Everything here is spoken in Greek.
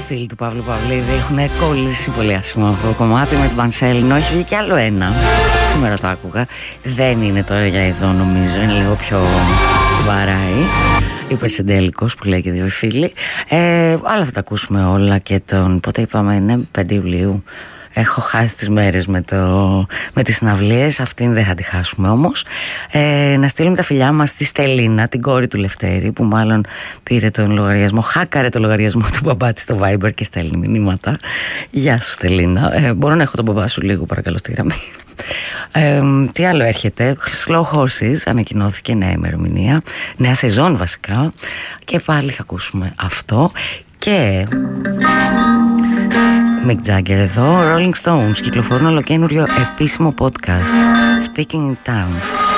φίλοι του Παύλου Παυλίδη έχουν κολλήσει πολύ άσχημα αυτό το κομμάτι με την Πανσέλινο. Έχει βγει κι άλλο ένα. Σήμερα το άκουγα. Δεν είναι τώρα για εδώ, νομίζω. Είναι λίγο πιο βαράει. Υπερσυντέλικος που λέει και δύο φίλοι. Αλλά θα τα ακούσουμε όλα και τον. Πότε είπαμε, είναι 5 Ιουλίου. Έχω χάσει τις μέρες με τις συναυλίες. Αυτήν δεν θα τη χάσουμε όμως. Να στείλουμε τα φιλιά μας στη Στελίνα, την κόρη του Λευτέρη, που μάλλον πήρε τον λογαριασμό, χάκαρε τον λογαριασμό του μπαμπά της στο Viber και στέλνει μηνύματα. Γεια σου Στελίνα. Μπορώ να έχω τον μπαμπά σου λίγο παρακαλώ στη γραμμή? Τι άλλο έρχεται? Slow Horses, ανακοινώθηκε νέα ημερομηνία, νέα σεζόν βασικά, και πάλι θα ακούσουμε αυτό. Και Mick Jagger εδώ, Rolling Stones κυκλοφορούν ολοκαίνουργιο επίσημο podcast, Speaking in Tongues.